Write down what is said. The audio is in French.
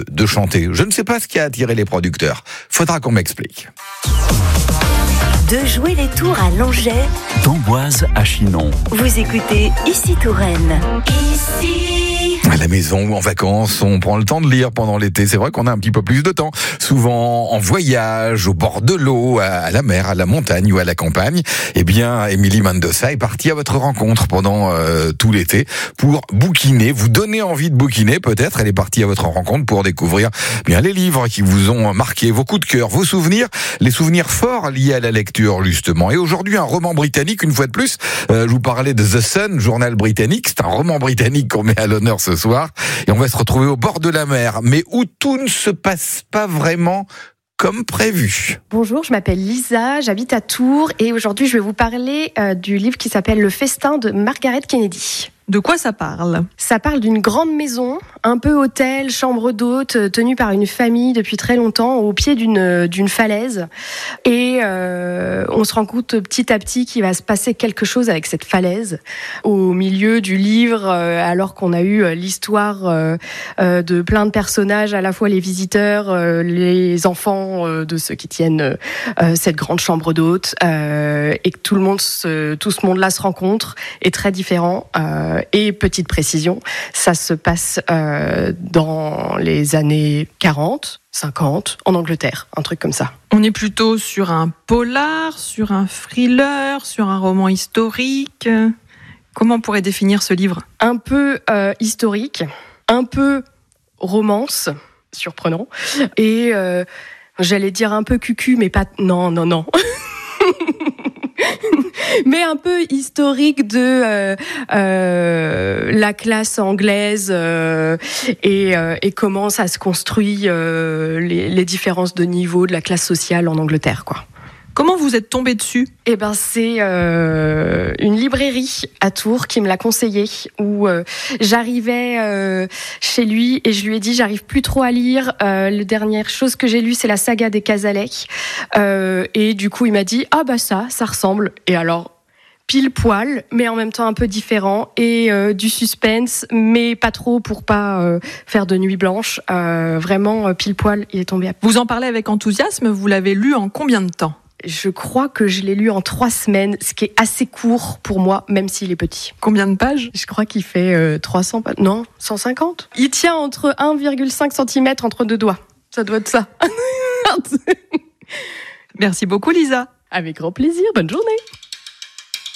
de chanter. Je ne sais pas ce qui a attiré les producteurs. Faudra qu'on m'explique. De jouer les tours à Langeais, d'Amboise à Chinon. Vous écoutez Ici Touraine. Ici. À la maison ou en vacances, on prend le temps de lire pendant l'été. C'est vrai qu'on a un petit peu plus de temps. Souvent en voyage, au bord de l'eau, à la mer, à la montagne ou à la campagne. Eh bien, Émilie Mendoza est partie à votre rencontre pendant tout l'été pour bouquiner, vous donner envie de bouquiner peut-être. Elle est partie à votre rencontre pour découvrir bien les livres qui vous ont marqué, vos coups de cœur, vos souvenirs, les souvenirs forts liés à la lecture justement. Et aujourd'hui, un roman britannique, une fois de plus. Je vous parlais de The Sun, journal britannique. C'est un roman britannique qu'on met à l'honneur ce soir, et on va se retrouver au bord de la mer, mais où tout ne se passe pas vraiment comme prévu. Bonjour, je m'appelle Lisa, j'habite à Tours, et aujourd'hui je vais vous parler du livre qui s'appelle Le Festin de Margaret Kennedy. De quoi ça parle ? Ça parle d'une grande maison, un peu hôtel, chambre d'hôte, tenue par une famille depuis très longtemps, au pied d'une falaise. Et on se rend compte petit à petit qu'il va se passer quelque chose avec cette falaise. Au milieu du livre, alors qu'on a eu l'histoire de plein de personnages, à la fois les visiteurs, les enfants de ceux qui tiennent cette grande chambre d'hôte, et que tout ce monde-là se rencontre, est très différent. Et petite précision, ça se passe dans les années 40, 50, en Angleterre, un truc comme ça. On est plutôt sur un polar, sur un thriller, sur un roman historique. Comment on pourrait définir ce livre ? Un peu historique, un peu romance, surprenant, et j'allais dire un peu cucu, mais pas... Non. Mais un peu historique de la classe anglaise et comment ça se construit, les différences de niveau de la classe sociale en Angleterre, quoi. Comment vous êtes tombé dessus ? Eh ben, c'est une librairie à Tours qui me l'a conseillé, où j'arrivais chez lui et je lui ai dit j'arrive plus trop à lire. La dernière chose que j'ai lue, c'est la saga des Casalec. Et du coup, il m'a dit ah bah ça ressemble. Et alors, pile poil, mais en même temps un peu différent, et du suspense, mais pas trop pour pas faire de nuit blanche. Vraiment pile poil, il est tombé à... Vous en parlez avec enthousiasme. Vous l'avez lu en combien de temps ? Je crois que je l'ai lu en 3 semaines, ce qui est assez court pour moi, même s'il est petit. Combien de pages ? Je crois qu'il fait 300 pages. Non, 150. Il tient entre 1,5 cm entre 2 doigts. Ça doit être ça. Merci beaucoup, Lisa. Avec grand plaisir. Bonne journée.